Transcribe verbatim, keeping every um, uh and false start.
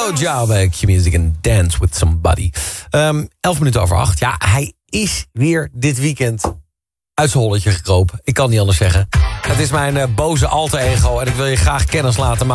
Hello Ciao bij Q-Music en Dance with Somebody. Um, elf minuten over acht. Ja, hij is weer dit weekend uit zijn holletje gekropen. Ik kan niet anders zeggen. Het is mijn uh, boze alter ego en ik wil je graag kennis laten maken.